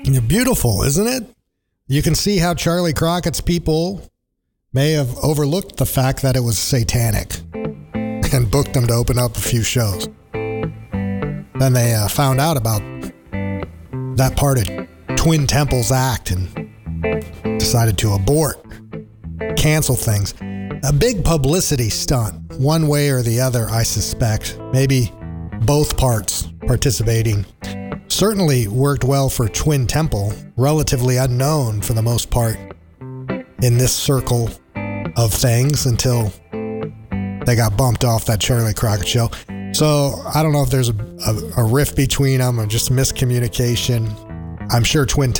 Beautiful, isn't it? You can see how Charlie Crockett's people may have overlooked the fact that it was satanic and booked them to open up a few shows. Then they found out about that part of Twin Temple's act and decided to abort, cancel things. A big publicity stunt, one way or the other, I suspect. Maybe both parts participating. Certainly worked well for Twin Temple, relatively unknown for the most part in this circle of things until they got bumped off that Charlie Crockett show. So I don't know if there's a rift between them or just miscommunication. I'm sure Twin